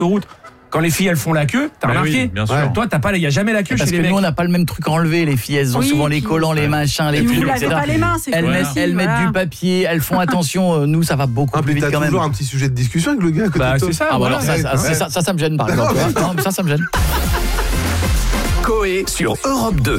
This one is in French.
route. Quand les filles elles font la queue, t'as remarqué? Oui, bien sûr. Toi il y a jamais la queue parce chez que les mecs. nous on n'a pas le même truc à enlever, les filles elles ont souvent les collants, les machins, les Vous trucs, lavez etc. pas les mains, c'est Elles mettent du papier, elles font attention, nous ça va beaucoup plus vite quand même. T'as toujours un petit sujet de discussion avec le gars à côté de toi. C'est ça. Ah bah alors ça me gêne par exemple. Non, ça me gêne. Coé sur Europe 2.